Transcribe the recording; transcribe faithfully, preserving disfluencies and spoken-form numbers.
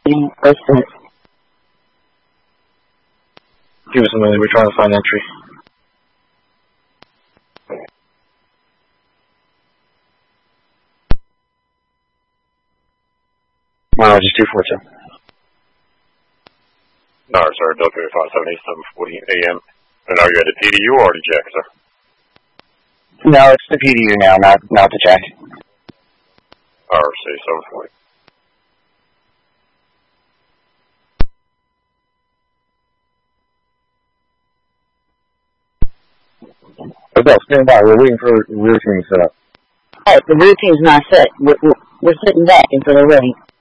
What's that? Give us a minute, we're trying to find entry. Mileage is two four two. No, sir, Delta five seven eight seven forty A M. And are you at the P D U or the Jack, sir? No, it's the P D U now, not not the Jack. R C seven forty. Adele, stand by. We're waiting for the routine to set up. Oh, the routine's not set. We're, we're, we're sitting back until they're ready.